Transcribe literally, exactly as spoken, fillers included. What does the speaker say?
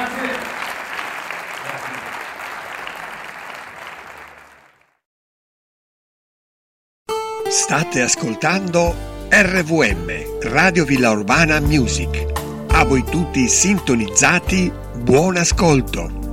State ascoltando R V M, Radio Villa Urbana Music. A voi tutti sintonizzati, buon ascolto.